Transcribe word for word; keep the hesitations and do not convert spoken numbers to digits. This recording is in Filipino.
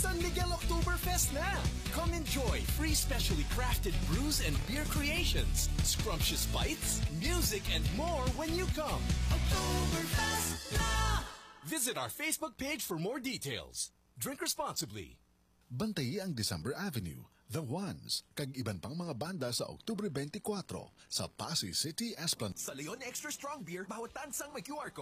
San Miguel Oktoberfest na! Come enjoy free specially crafted brews and beer creations, scrumptious bites, music, and more when you come. Oktoberfest na! Visit our Facebook page for more details. Drink responsibly. Bantayi ang December Avenue, The Ones, kag iban pang mga banda sa Oktubre twenty-four sa Pasay City, Esplanade. Sa Leon Extra Strong Beer, bawat tansang may Q R code.